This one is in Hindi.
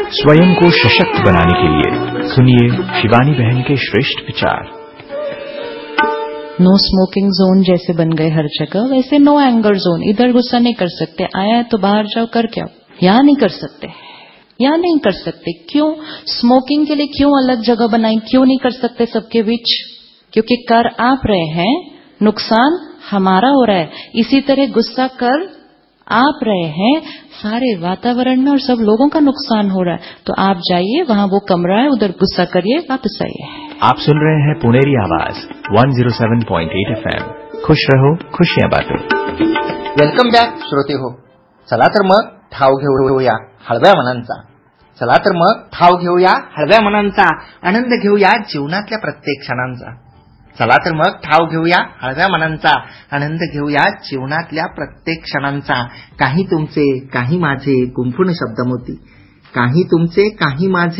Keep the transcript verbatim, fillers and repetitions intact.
स्वयं को सशक्त बनाने के लिए सुनिए शिवानी बहन के श्रेष्ठ विचार। नो स्मोकिंग जोन जैसे बन गए हर जगह, वैसे नो एंगर जोन। इधर गुस्सा नहीं कर सकते, आया है तो बाहर जाओ कर क्या, यहाँ नहीं कर सकते, यहाँ नहीं कर सकते। क्यों? स्मोकिंग के लिए क्यों अलग जगह बनाई, क्यों नहीं कर सकते सबके बीच? क्योंकि कर आप रहे हैं, नुकसान हमारा हो रहा है। इसी तरह गुस्सा कर आप रहे हैं, सारे वातावरण में और सब लोगों का नुकसान हो रहा है। तो आप जाइए, वहां वो कमरा है, उधर गुस्सा करिए, वापस आइए। आप सुन रहे हैं पुनेरी आवाज एक सौ सात पॉइंट आठ एफएम। खुश रहो, खुशियां बांटो। वेलकम बॅक श्रोते हो। चला तर मग ठाव घेऊया हळव्या मनांचा, चला तर मग ठाव घेऊया हळव्या मनांचा, आनंद घेऊया जीवनातल्या प्रत्येक क्षणांचा। चला तर मग ठाव घेऊया हळव्या मनांचा, आनंद घेऊया जीवनातल्या प्रत्येक क्षणांचा। काही तुमचे काही माझे गुंफून शब्दमोती, काही तुमचे काही माझे